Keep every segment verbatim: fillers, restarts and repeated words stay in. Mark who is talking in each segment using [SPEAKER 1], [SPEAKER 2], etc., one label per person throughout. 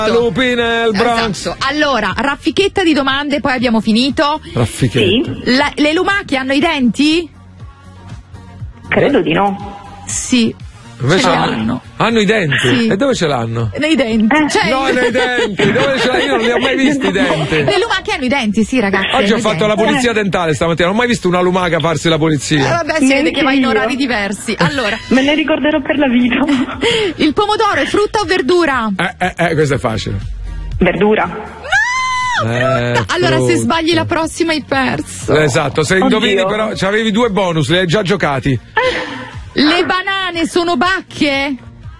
[SPEAKER 1] Lupi nel Bronx.
[SPEAKER 2] Esatto. Allora, raffichetta di domande, poi abbiamo finito.
[SPEAKER 1] Raffichetta.
[SPEAKER 3] Sì.
[SPEAKER 2] La- le lumache hanno i denti?
[SPEAKER 3] Credo di no.
[SPEAKER 2] Sì.
[SPEAKER 1] Invece
[SPEAKER 2] Ce li
[SPEAKER 1] hanno.
[SPEAKER 2] hanno.
[SPEAKER 1] Hanno i denti?
[SPEAKER 2] Sì.
[SPEAKER 1] E dove ce l'hanno?
[SPEAKER 2] Nei denti.
[SPEAKER 3] Eh.
[SPEAKER 2] Cioè,
[SPEAKER 1] No, nei denti. Dove ce l'hanno? Io non li ho mai visti i denti.
[SPEAKER 2] le lumache hanno i denti, sì, ragazzi.
[SPEAKER 1] Oggi ho
[SPEAKER 2] hanno i
[SPEAKER 1] fatto la
[SPEAKER 2] denti.
[SPEAKER 1] polizia dentale stamattina, non ho mai visto una lumaca farsi la
[SPEAKER 2] Eh,
[SPEAKER 1] polizia.
[SPEAKER 2] vabbè, si vede
[SPEAKER 3] Neanche
[SPEAKER 2] che va in
[SPEAKER 3] io.
[SPEAKER 2] orari diversi. Allora,
[SPEAKER 3] Me ne ricorderò per la vita.
[SPEAKER 2] il pomodoro è frutta o verdura?
[SPEAKER 1] Eh, eh, eh, questo è facile.
[SPEAKER 3] Verdura.
[SPEAKER 1] Eh,
[SPEAKER 2] Allora, se
[SPEAKER 1] frutta.
[SPEAKER 2] sbagli la prossima hai perso.
[SPEAKER 1] Esatto, se indovini
[SPEAKER 3] Oddio.
[SPEAKER 1] però c'avevi due bonus, li hai già giocati.
[SPEAKER 2] Le banane sono bacche?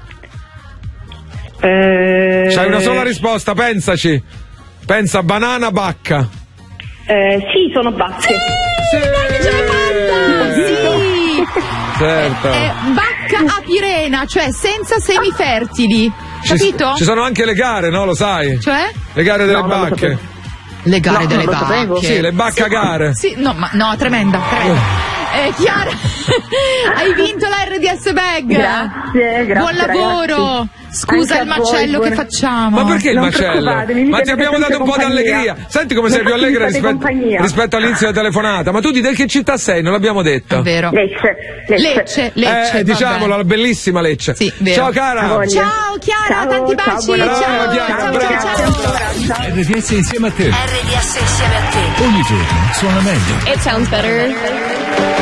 [SPEAKER 3] Eh,
[SPEAKER 1] C'hai una sola risposta, pensaci. Pensa banana bacca.
[SPEAKER 3] eh, sì, sono bacche.
[SPEAKER 1] Sì,
[SPEAKER 2] Ce l'hai fatta! Sì!
[SPEAKER 1] certo.
[SPEAKER 2] È bacca a pirena, cioè senza semi fertili.
[SPEAKER 1] Ci-
[SPEAKER 2] Capito?
[SPEAKER 1] Ci sono anche le gare, no? Lo sai?
[SPEAKER 2] Cioè?
[SPEAKER 1] Le gare delle
[SPEAKER 3] No, non lo
[SPEAKER 1] bacche.
[SPEAKER 3] sapevo.
[SPEAKER 2] Le gare
[SPEAKER 3] No,
[SPEAKER 2] delle
[SPEAKER 3] non lo sapevo.
[SPEAKER 2] bacche.
[SPEAKER 1] Sì, le bacca gare.
[SPEAKER 2] Sì, no, ma no, tremenda, tremenda. Eh, Chiara, hai vinto la R D S Bag.
[SPEAKER 3] Grazie, grazie,
[SPEAKER 2] Buon lavoro.
[SPEAKER 3] ragazzi.
[SPEAKER 2] Scusa
[SPEAKER 3] Anche
[SPEAKER 2] il
[SPEAKER 3] a voi,
[SPEAKER 2] macello che
[SPEAKER 3] buona-
[SPEAKER 2] facciamo.
[SPEAKER 1] Ma perché il
[SPEAKER 3] Non
[SPEAKER 1] macello?
[SPEAKER 3] preoccupatevi,
[SPEAKER 1] Ma
[SPEAKER 3] mi
[SPEAKER 1] ti abbiamo
[SPEAKER 3] tenete
[SPEAKER 1] dato un po' di
[SPEAKER 3] compagnia.
[SPEAKER 1] allegria. Senti come sei
[SPEAKER 3] Mi
[SPEAKER 1] più allegra
[SPEAKER 3] fate
[SPEAKER 1] rispetto,
[SPEAKER 3] compagnia.
[SPEAKER 1] rispetto all'inizio della telefonata. Ma tu di che città sei? Non l'abbiamo detto.
[SPEAKER 2] È vero.
[SPEAKER 3] Lecce. Lecce.
[SPEAKER 2] Lecce, Lecce.
[SPEAKER 1] eh,
[SPEAKER 2] vabbè.
[SPEAKER 1] diciamolo, la bellissima Lecce.
[SPEAKER 2] Sì, vero.
[SPEAKER 1] Ciao
[SPEAKER 3] A
[SPEAKER 1] cara.
[SPEAKER 3] voglia.
[SPEAKER 2] Ciao Chiara,
[SPEAKER 3] Ciao,
[SPEAKER 2] tanti
[SPEAKER 3] ciao,
[SPEAKER 2] baci.
[SPEAKER 3] buona-
[SPEAKER 2] Ciao,
[SPEAKER 1] Brava, Chiara,
[SPEAKER 2] ciao,
[SPEAKER 1] brava.
[SPEAKER 2] ciao, ciao.
[SPEAKER 4] R D S insieme a te.
[SPEAKER 5] R D S insieme a te.
[SPEAKER 4] Ogni giorno suona meglio.
[SPEAKER 5] It sounds better.